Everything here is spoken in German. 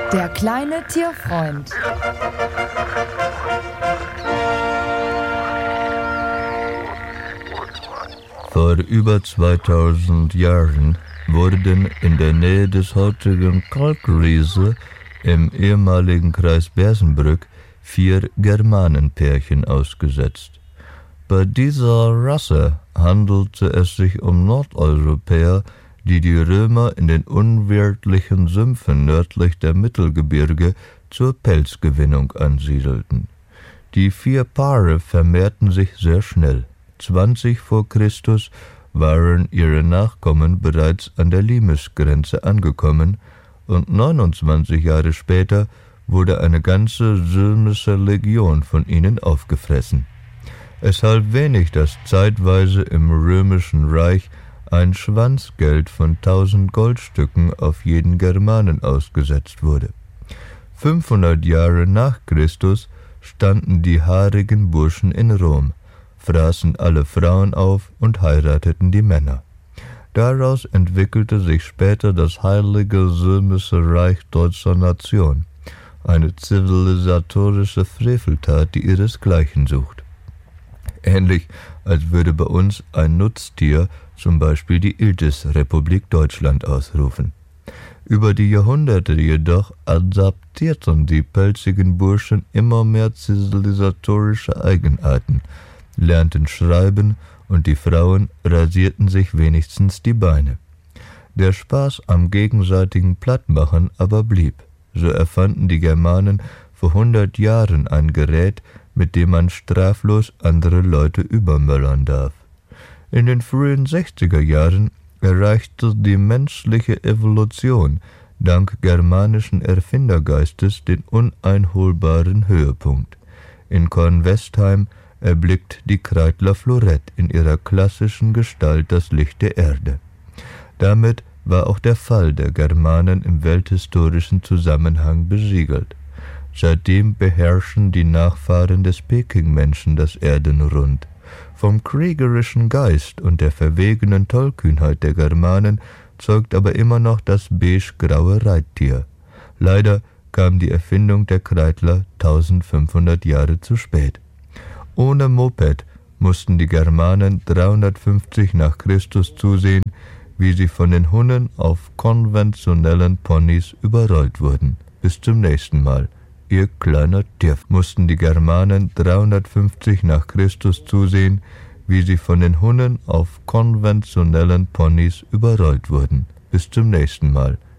Der kleine Tierfreund. Vor über 2000 Jahren wurden in der Nähe des heutigen Kalkriese im ehemaligen Kreis Bersenbrück 4 Germanenpärchen ausgesetzt. Bei dieser Rasse handelte es sich um Nordeuropäer, die die Römer in den unwirtlichen Sümpfen nördlich der Mittelgebirge zur Pelzgewinnung ansiedelten. Die 4 Paare vermehrten sich sehr schnell. 20 vor Christus waren ihre Nachkommen bereits an der Limes-Grenze angekommen und 29 Jahre später wurde eine ganze Sylmische Legion von ihnen aufgefressen. Es half wenig, dass zeitweise im Römischen Reich ein Schwanzgeld von 1000 Goldstücken auf jeden Germanen ausgesetzt wurde. 500 Jahre nach Christus standen die haarigen Burschen in Rom, fraßen alle Frauen auf und heirateten die Männer. Daraus entwickelte sich später das Heilige Sylmische Reich deutscher Nation, eine zivilisatorische Freveltat, die ihresgleichen sucht. Ähnlich als würde bei uns ein Nutztier zum Beispiel die Iltis-Republik Deutschland ausrufen. Über die Jahrhunderte jedoch adaptierten die pelzigen Burschen immer mehr zivilisatorische Eigenarten, lernten schreiben und die Frauen rasierten sich wenigstens die Beine. Der Spaß am gegenseitigen Plattmachen aber blieb. So erfanden die Germanen vor 100 Jahren ein Gerät, mit dem man straflos andere Leute übermöllern darf. In den frühen 60er Jahren erreichte die menschliche Evolution dank germanischen Erfindergeistes den uneinholbaren Höhepunkt. In Kornwestheim erblickt die Kreidler Florett in ihrer klassischen Gestalt das Licht der Erde. Damit war auch der Fall der Germanen im welthistorischen Zusammenhang besiegelt. Seitdem beherrschen die Nachfahren des Pekingmenschen das Erdenrund. Vom kriegerischen Geist und der verwegenen Tollkühnheit der Germanen zeugt aber immer noch das beige-graue Reittier. Leider kam die Erfindung der Kreidler 1500 Jahre zu spät. Ohne Moped mussten die Germanen 350 nach Christus zusehen, wie sie von den Hunnen auf konventionellen Ponys überrollt wurden. Bis zum nächsten Mal. Ihr kleiner Tier. Mussten die Germanen 350 nach Christus zusehen, wie sie von den Hunnen auf konventionellen Ponys überrollt wurden. Bis zum nächsten Mal.